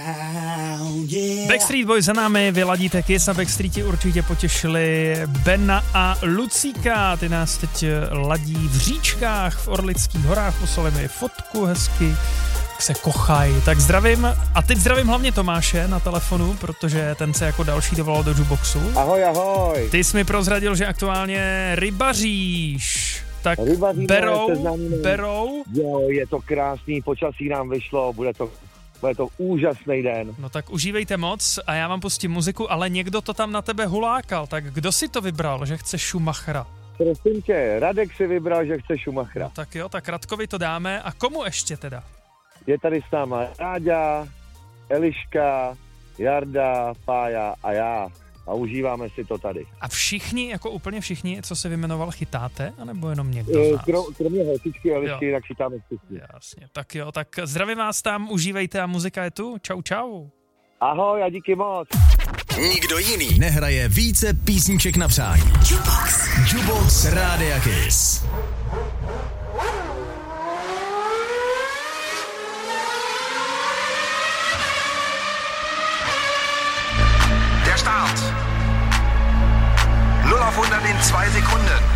Backstreet Boys za námi, vy ladíte Kiss a Backstreeti určitě potěšili Bena a Lucíka. Ty nás teď ladí v Říčkách, v Orlických horách, poslali mi fotku hezky, jak se kochají. Tak zdravím a teď zdravím hlavně Tomáše na telefonu, protože ten se jako další dovolal do jukeboxu. Ahoj, ahoj. Ty jsi mi prozradil, že aktuálně rybaříš. Tak berou. Jo, je to krásný, počasí nám vyšlo, bude to úžasný den. No tak užívejte moc a já vám pustím muziku, ale někdo to tam na tebe hulákal, tak kdo si to vybral, že chce Schumachera? Prosím tě, Radek si vybral, že chce Schumachera. No tak jo, tak Radkovi to dáme a komu ještě teda? Je tady s náma Ráďa, Eliška, Jarda, Pája a já. A užíváme si to tady. A všichni, jako úplně všichni, co se vyjmenoval, chytáte? Anebo jenom někdo z nás? Kromě holčičky a Elišky, tak chytáme všichni. Jasně, tak jo, tak zdravím vás tam, užívejte a muzika je tu. Čau, čau. Ahoj a díky moc. Nikdo jiný nehraje více písniček na přání. Jukebox Rádia Kiss. Der Start. 0 auf 100 in 2 Sekunden.